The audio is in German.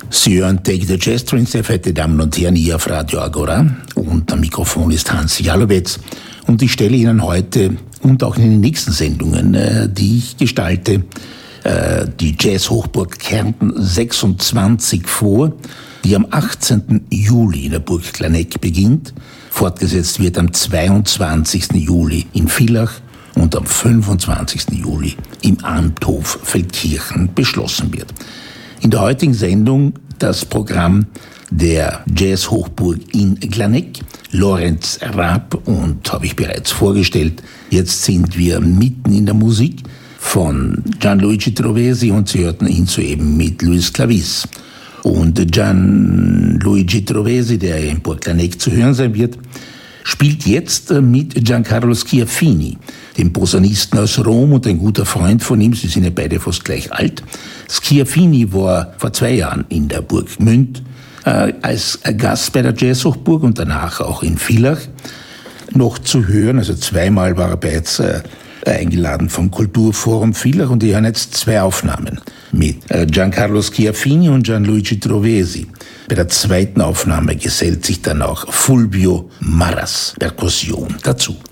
Sie hören Take the Jazz Train, sehr verehrte Damen und Herren, hier auf Radio Agora. Und am Mikrofon ist Hans Jalowetz. Und ich stelle Ihnen heute und auch in den nächsten Sendungen, die ich gestalte, die Jazz-Hochburg Kärnten 26 vor, die am 18. Juli in der Burg Klaneck beginnt, fortgesetzt wird am 22. Juli in Villach und am 25. Juli im Amthof Feldkirchen beschlossen wird. In der heutigen Sendung das Programm der Jazz-Hochburg in Klaneck, Lorenz Raab, und habe ich bereits vorgestellt. Jetzt sind wir mitten in der Musik von Gianluigi Trovesi und Sie hörten ihn soeben mit Luis Clavis. Und Gianluigi Trovesi, der in Burg Klaneck zu hören sein wird, spielt jetzt mit Giancarlo Schiaffini, dem Posaunisten aus Rom und ein guter Freund von ihm. Sie sind ja beide fast gleich alt. Schiaffini war vor 2 Jahren in der Burg Gmünd als Gast bei der Jazzhochburg und danach auch in Villach noch zu hören. Also 2-mal war er bereits eingeladen vom Kulturforum Villach und die hören jetzt 2 Aufnahmen mit Giancarlo Schiaffini und Gianluigi Trovesi. Bei der 2. Aufnahme gesellt sich dann auch Fulvio Marras, Perkussion, dazu.